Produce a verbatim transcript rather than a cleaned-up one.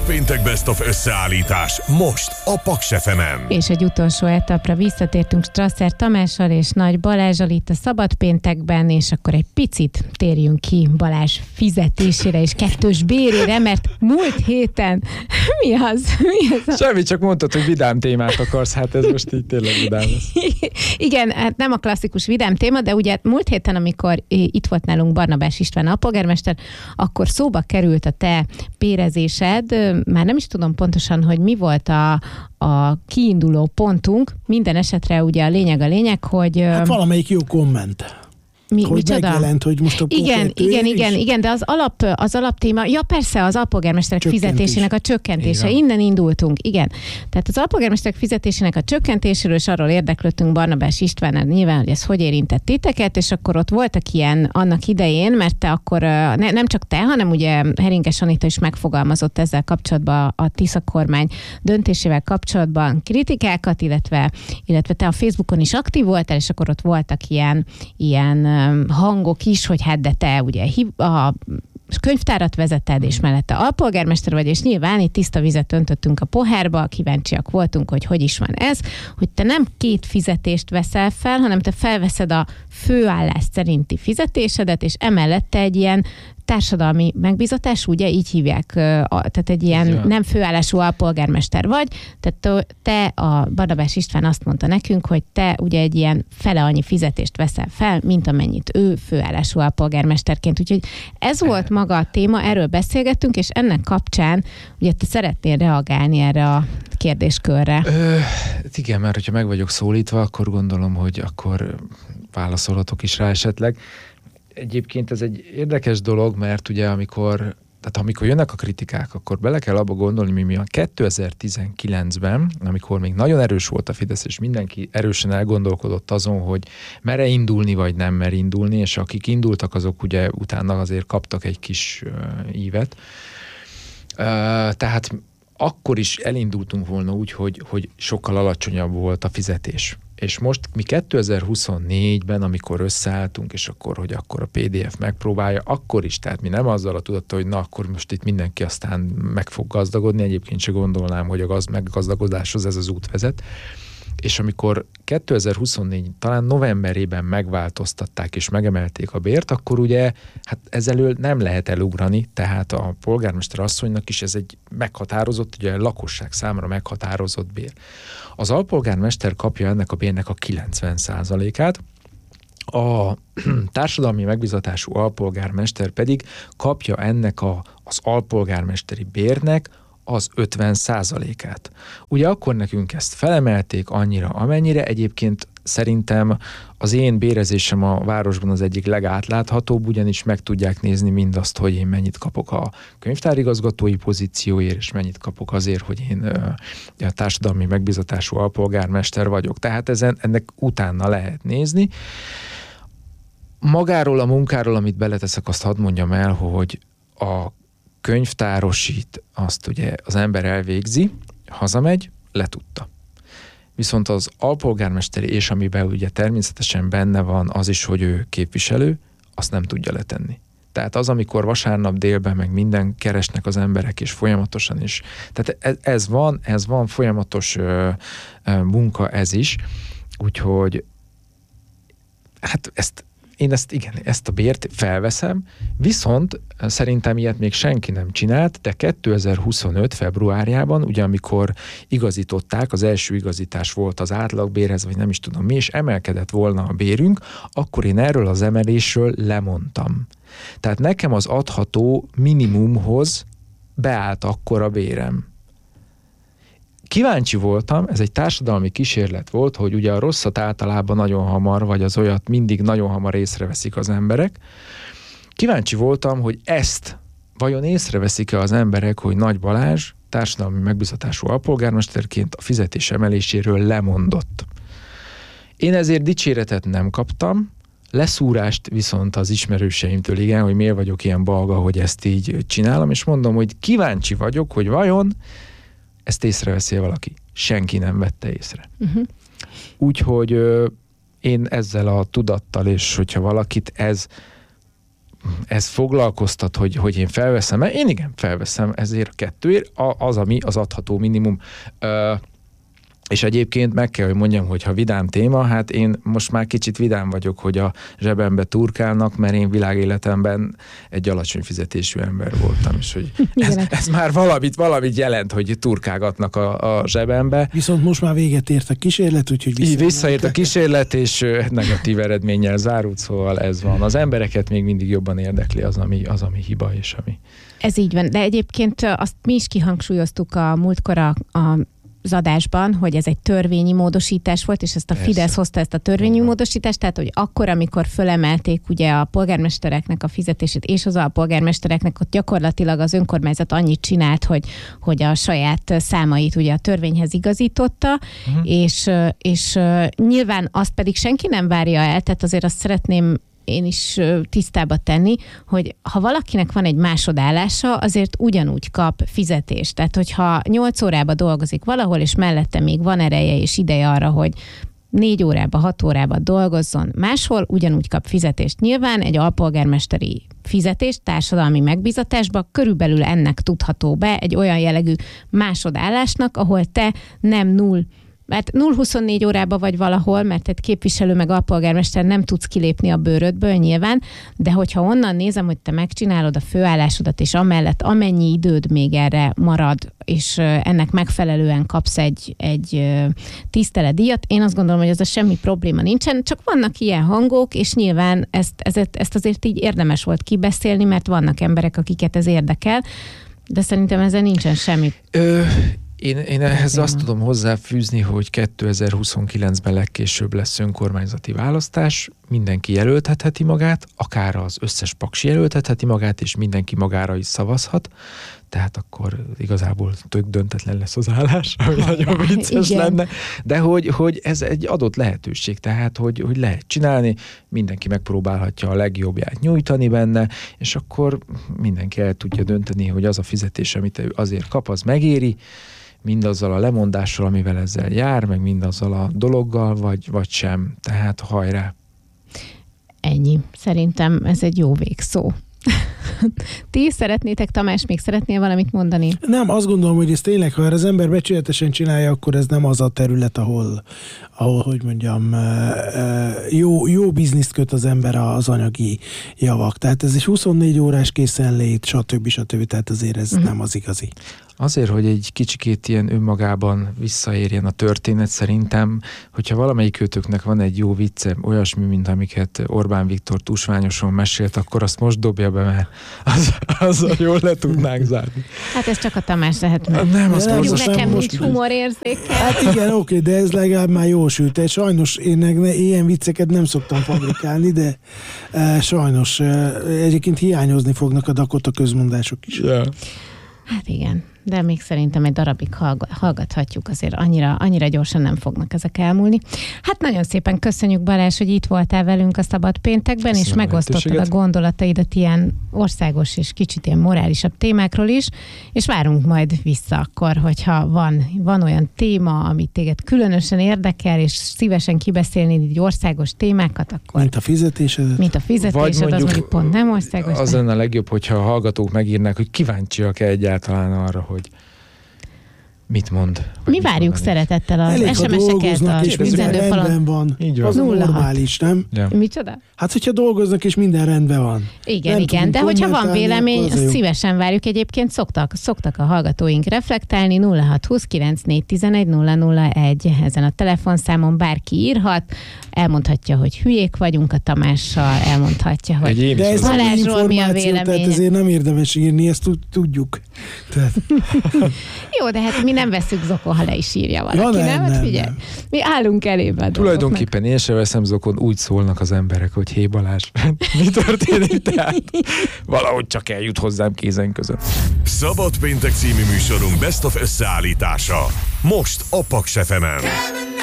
Szabadpéntek Best of összeállítás most a Paks ef emen. És egy utolsó etapra visszatértünk Strasser Tamással és Nagy Balázsral itt a Szabadpéntekben, és akkor egy picit térjünk ki Balázs fizetésére és kettős bérére, mert múlt héten mi az? Mi az a... Semmi, csak mondtad, hogy vidám témát akarsz, hát ez most így tényleg vidám lesz. Igen, hát nem a klasszikus vidám téma, de ugye múlt héten, amikor itt volt nálunk Barnabás István alpolgármester, akkor szóba került a te bérezésed, már nem is tudom pontosan, hogy mi volt a, a kiinduló pontunk, minden esetre ugye a lényeg a lényeg, hogy... Hát valamelyik jó komment. Mi, hogy micsoda? megjelent, hogy most a igen, igen, igen, igen, de az alap, az alaptéma, ja persze, az alpolgármesterek Csökkentés. fizetésének a csökkentése, Igen. innen indultunk, igen. Tehát az alpolgármesterek fizetésének a csökkentéséről, és arról érdeklődtünk Barnabás Istvánnal nyilván, hogy ez hogy érintett titeket, és akkor ott voltak ilyen annak idején, mert te akkor, ne, nem csak te, hanem ugye Heringes Anita is megfogalmazott ezzel kapcsolatban a Tisza kormány döntésével kapcsolatban kritikákat, illetve, illetve te a Facebookon is aktív voltál, és akkor ott voltak ilyen, ilyen hangok is, hogy hát de te ugye a könyvtárat vezeted, és mellette alpolgármester vagy, és nyilván itt tiszta vizet öntöttünk a pohárba, kíváncsiak voltunk, hogy hogy is van ez, hogy te nem két fizetést veszel fel, hanem te felveszed a főállás szerinti fizetésedet, és emellett te egy ilyen társadalmi megbízatás, ugye így hívják, tehát egy ilyen ja. nem főállású alpolgármester vagy, tehát te, a Barnabás István azt mondta nekünk, hogy te ugye egy ilyen fele annyi fizetést veszel fel, mint amennyit ő főállású alpolgármesterként. Úgyhogy ez volt maga a téma, erről beszélgettünk, és ennek kapcsán ugye te szeretnél reagálni erre a kérdéskörre. Ö, igen, mert hogyha meg vagyok szólítva, akkor gondolom, hogy akkor válaszolhatok is rá esetleg. Egyébként ez egy érdekes dolog, mert ugye amikor, tehát amikor jönnek a kritikák, akkor bele kell abba gondolni, mi mi a kétezer-tizenkilencben, amikor még nagyon erős volt a Fidesz, és mindenki erősen elgondolkodott azon, hogy mere indulni, vagy nem mer indulni, és akik indultak, azok ugye utána azért kaptak egy kis uh, ívet. Uh, tehát akkor is elindultunk volna úgy, hogy, hogy sokkal alacsonyabb volt a fizetés. És most mi kétezer-huszonnégyben, amikor összeálltunk, és akkor, hogy akkor a pé dé ef megpróbálja, akkor is, tehát mi nem azzal a tudattal, hogy na, akkor most itt mindenki aztán meg fog gazdagodni, egyébként se gondolnám, hogy a gaz, meggazdagodáshoz ez az út vezet. És amikor kétezer-huszonnégy talán novemberében megváltoztatták és megemelték a bért, akkor ugye hát ezelől nem lehet elugrani, tehát a polgármester asszonynak is ez egy meghatározott, ugye a lakosság számára meghatározott bér. Az alpolgármester kapja ennek a bérnek a kilencven százalékát, a társadalmi megbízatású alpolgármester pedig kapja ennek a, az alpolgármesteri bérnek az ötven százalékát. Ugye akkor nekünk ezt felemelték annyira, amennyire. Egyébként szerintem az én bérezésem a városban az egyik legátláthatóbb, ugyanis meg tudják nézni mindazt, hogy én mennyit kapok a könyvtárigazgatói pozícióért, és mennyit kapok azért, hogy én a társadalmi megbízatású alpolgármester vagyok. Tehát ezen, ennek utána lehet nézni. Magáról a munkáról, amit beleteszek, azt hadd mondjam el, hogy a könyvtárosít, azt ugye az ember elvégzi, hazamegy, letudta. Viszont az alpolgármesteri, és amiben ugye természetesen benne van az is, hogy ő képviselő, azt nem tudja letenni. Tehát az, amikor vasárnap délben meg minden keresnek az emberek, és folyamatosan is. Tehát ez, ez van, ez van folyamatos ö, ö, munka ez is, úgyhogy hát ezt Én ezt, igen, ezt a bért felveszem, viszont szerintem ilyet még senki nem csinált, de kétezer-huszonöt februárjában, ugye amikor igazították, az első igazítás volt az átlagbérhez, vagy nem is tudom mi, és emelkedett volna a bérünk, akkor én erről az emelésről lemondtam. Tehát nekem az adható minimumhoz beállt akkor a bérem. Kíváncsi voltam, ez egy társadalmi kísérlet volt, hogy ugye a rosszat általában nagyon hamar, vagy az olyat mindig nagyon hamar észreveszik az emberek. Kíváncsi voltam, hogy ezt vajon észreveszik-e az emberek, hogy Nagy Balázs társadalmi megbízatású alpolgármesterként a fizetés emeléséről lemondott. Én ezért dicséretet nem kaptam, leszúrást viszont az ismerőseimtől, igen, hogy miért vagyok ilyen balga, hogy ezt így csinálom, és mondom, hogy kíváncsi vagyok, hogy vajon ezt észreveszi valaki. Senki nem vette észre. Uh-huh. Úgyhogy ö, én ezzel a tudattal, és hogyha valakit ez ez foglalkoztat, hogy, hogy én felveszem-e, én igen, felveszem ezért a kettőért, az, ami az adható minimum. És egyébként meg kell, hogy mondjam, hogy ha vidám téma, hát én most már kicsit vidám vagyok, hogy a zsebembe turkálnak, mert én világéletemben egy alacsony fizetésű ember voltam, és hogy ez, ez már valamit, valamit jelent, hogy turkálgatnak a, a zsebembe. Viszont most már véget ért a kísérlet, úgyhogy visszaért. Visszaért a kísérlet, és negatív eredménnyel zárult, szóval ez van. Az embereket még mindig jobban érdekli az, ami, az, ami hiba, és ami... Ez így van, de egyébként azt mi is kihangsúlyoztuk a múltkor a, a az adásban, hogy ez egy törvényi módosítás volt, és ezt a Fidesz Persze. hozta ezt a törvényi Igen. módosítást, tehát hogy akkor, amikor fölemelték ugye a polgármestereknek a fizetését, és az alpolgármestereknek, ott gyakorlatilag az önkormányzat annyit csinált, hogy, hogy a saját számait ugye a törvényhez igazította, uh-huh. és, és nyilván azt pedig senki nem várja el, tehát azért azt szeretném én is tisztába tenni, hogy ha valakinek van egy másodállása, azért ugyanúgy kap fizetést. Tehát, hogyha nyolc órába dolgozik valahol, és mellette még van ereje és ideje arra, hogy négy órába, hat órába dolgozzon máshol, ugyanúgy kap fizetést. Nyilván egy alpolgármesteri fizetés társadalmi megbízatásba körülbelül ennek tudható be egy olyan jellegű másodállásnak, ahol te nem null mert nulla huszonnégy órában vagy valahol, mert egy képviselő meg alpolgármester nem tudsz kilépni a bőrödből nyilván, de hogyha onnan nézem, hogy te megcsinálod a főállásodat, és amellett amennyi időd még erre marad, és ennek megfelelően kapsz egy, egy tiszteletdíjat, én azt gondolom, hogy ez a semmi probléma nincsen, csak vannak ilyen hangok, és nyilván ezt, ezt, ezt azért így érdemes volt kibeszélni, mert vannak emberek, akiket ez érdekel, de szerintem ezzel nincsen semmi. Ö... Én, én ehhez azt tudom hozzáfűzni, hogy kétezer-huszonkilencben legkésőbb lesz önkormányzati választás, mindenki jelöltetheti magát, akár az összes paks jelöltetheti magát, és mindenki magára is szavazhat, tehát akkor igazából tök döntetlen lesz az állás, ami nagyon vicces lenne, de hogy, hogy ez egy adott lehetőség, tehát hogy, hogy lehet csinálni, mindenki megpróbálhatja a legjobbját nyújtani benne, és akkor mindenki el tudja dönteni, hogy az a fizetés, amit ő azért kap, az megéri, mindazzal a lemondással, amivel ezzel jár, meg mindazzal a dologgal, vagy, vagy sem. Tehát hajrá! Ennyi. Szerintem ez egy jó végszó. Ti szeretnétek, Tamás, még szeretnél valamit mondani? Nem, azt gondolom, hogy ez tényleg, ha az ember becsületesen csinálja, akkor ez nem az a terület, ahol, ahol hogy mondjam, jó, jó bizniszt köt az ember az anyagi javak. Tehát ez egy huszonnégy órás készenlét, stb. stb. Tehát azért ez uh-huh. nem az igazi. Azért, hogy egy kicsikét ilyen önmagában visszaérjen a történet, szerintem, hogyha valamelyik őtöknek van egy jó vicce, olyasmi, mint amiket Orbán Viktor tusványoson mesélt, akkor azt most dobja be, mert az, azzal jól le tudnánk zárni. Hát ez csak a Tamás lehet meg. Nem, azt nem, most nekem most nincs humorérzéke. Hát igen, oké, de ez legalább már jól sült. Sajnos én ne, ilyen vicceket nem szoktam fabrikálni, de e, sajnos e, egyébként hiányozni fognak a Dakota közmondások is. Yeah. Hát igen. De még szerintem egy darabig hallgathatjuk, azért annyira, annyira gyorsan nem fognak ezek elmúlni. Hát nagyon szépen köszönjük, Balázs, hogy itt voltál velünk a Szabad Péntekben, Köszönöm és megosztottad a gondolataidat ilyen országos és kicsit ilyen morálisabb témákról is, és várunk majd vissza akkor, hogyha van, van olyan téma, amit téged különösen érdekel, és szívesen kibeszélni egy országos témákat, akkor... Mint a fizetésed. Mint a fizetésed, mondjuk, az mondjuk pont nem országos. Az lenne a legjobb, hogyha a hallgatók megírnák, hogy kíváncsiak-e egyáltalán arra, hogy mit mond? Mi várjuk szeretettel az es em es-eket, a üzenőfalon. Van. Az normális, nem? Ja. Micsoda? Hát, hogyha dolgoznak, és minden rendben van. Igen, nem igen, de hogyha van vélemény, szívesen várjuk. Egyébként szoktak, szoktak a hallgatóink reflektálni, nulla hat húsz kilenc négy tizenegy nulla nulla egy ezen a telefonszámon bárki írhat, elmondhatja, hogy hülyék vagyunk a Tamással, elmondhatja, hogy de ez Balázsról mi a vélemény. Tehát ezért nem érdemes írni, ezt tudjuk. Tehát... Jó, de hát mi nem veszük zokon, ha le is írja valaki, ja, nem? nem? nem, hát figyelj, nem. Mi állunk elébe. Tulajdonképpen én sem veszem zokon, úgy szólnak az emberek, hogy hé Balázs, mi történik? Tehát valahogy csak eljut hozzám kézen között. Szabad Péntek című műsorunk Best of összeállítása. Most a Paks ef emen.